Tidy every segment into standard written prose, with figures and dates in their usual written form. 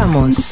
Comenzamos.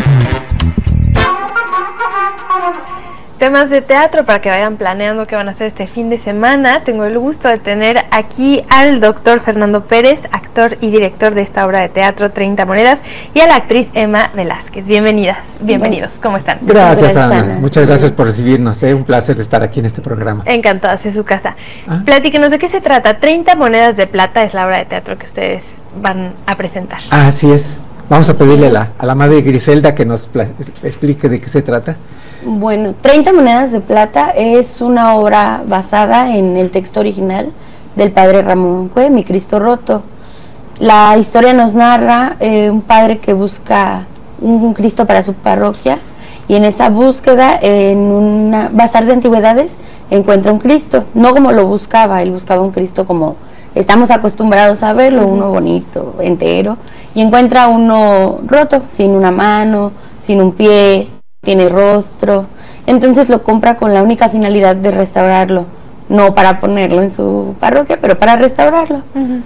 Temas de teatro para que vayan planeando qué van a hacer este fin de semana. Tengo el gusto de tener aquí al doctor Fernando Pérez, actor y director de esta obra de teatro 30 Monedas, y a la actriz Emma Velázquez. Bienvenidos, ¿cómo están? Gracias, Ana. Muchas gracias por recibirnos, un placer estar aquí en este programa. Encantada, es su casa. Platíquenos de qué se trata. 30 Monedas de Plata es la obra de teatro que ustedes van a presentar. Así es. Vamos a pedirle a la madre Griselda que nos explique de qué se trata. Bueno, 30 Monedas de Plata es una obra basada en el texto original del padre Ramón Cue, Mi Cristo Roto. La historia nos narra un padre que busca un Cristo para su parroquia, y en esa búsqueda, en un bazar de antigüedades, encuentra un Cristo, no como lo buscaba, él buscaba un Cristo como estamos acostumbrados a verlo, uno bonito, entero, y encuentra uno roto, sin una mano, sin un pie, tiene rostro. Entonces lo compra con la única finalidad de restaurarlo, no para ponerlo en su parroquia, pero para restaurarlo.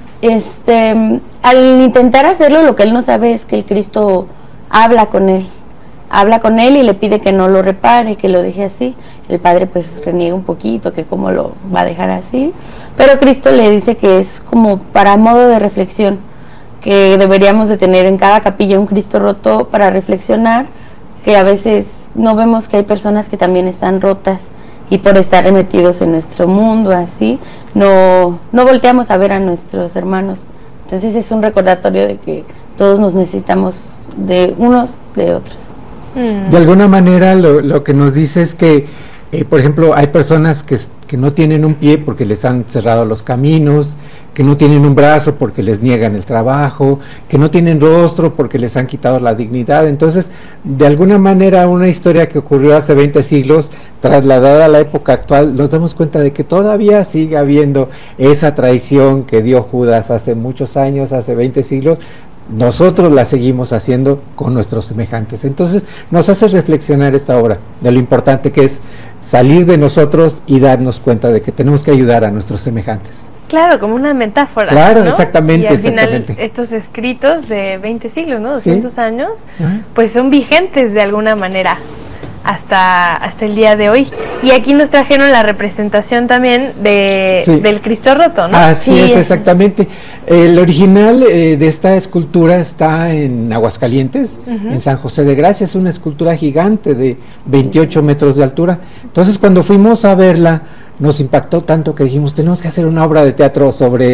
Al intentar hacerlo, lo que él no sabe es que el Cristo habla con él y le pide que no lo repare, que lo deje así. El padre pues reniega un poquito, que cómo lo va a dejar así, pero Cristo le dice que es como para modo de reflexión, que deberíamos de tener en cada capilla un Cristo roto para reflexionar, que a veces no vemos que hay personas que también están rotas, y por estar metidos en nuestro mundo así, no volteamos a ver a nuestros hermanos. Entonces es un recordatorio de que todos nos necesitamos de unos de otros. De alguna manera lo que nos dice es que, por ejemplo, hay personas que no tienen un pie porque les han cerrado los caminos, que no tienen un brazo porque les niegan el trabajo, que no tienen rostro porque les han quitado la dignidad. Entonces, de alguna manera, una historia que ocurrió hace 20 siglos, trasladada a la época actual, nos damos cuenta de que todavía sigue habiendo esa traición que dio Judas hace muchos años, hace 20 siglos. Nosotros la seguimos haciendo con nuestros semejantes. Entonces nos hace reflexionar esta obra de lo importante que es salir de nosotros y darnos cuenta de que tenemos que ayudar a nuestros semejantes. Claro, como una metáfora. Claro, ¿no? Y exactamente. al final estos escritos de 20 siglos, ¿no? 200 ¿Sí? años, pues son vigentes de alguna manera hasta el día de hoy. Y aquí nos trajeron la representación también del Cristo roto, ¿no? Así es, exactamente. El original de esta escultura está en Aguascalientes, en San José de Gracia. Es una escultura gigante de 28 metros de altura. Entonces, cuando fuimos a verla, nos impactó tanto que dijimos, tenemos que hacer una obra de teatro sobre